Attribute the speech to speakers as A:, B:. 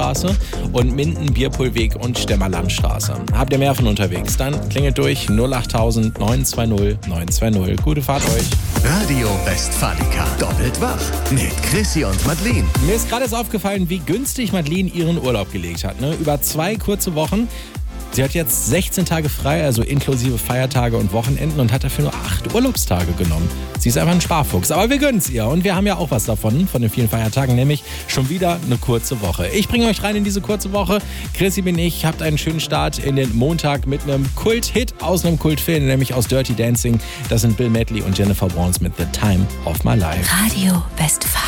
A: Straße und Minden, Bierpohlweg und Stemmer Landstraße. Habt ihr mehr von unterwegs? Dann klingelt durch 08000 920 920. Gute Fahrt euch.
B: Radio Westfalica. Doppelt wach. Mit Chrissy und Madeleine.
A: Mir ist gerade aufgefallen, wie günstig Madeleine ihren Urlaub gelegt hat. Ne? Über 2 kurze Wochen. Sie hat jetzt 16 Tage frei, also inklusive Feiertage und Wochenenden und hat dafür nur 8 Urlaubstage genommen. Sie ist einfach ein Sparfuchs, aber wir gönnen es ihr und wir haben ja auch was davon, von den vielen Feiertagen, nämlich schon wieder eine kurze Woche. Ich bringe euch rein in diese kurze Woche. Chrissy bin ich, habt einen schönen Start in den Montag mit einem Kult-Hit aus einem Kultfilm, nämlich aus Dirty Dancing. Das sind Bill Medley und Jennifer Warnes mit The Time of My Life.
C: Radio Westfalen.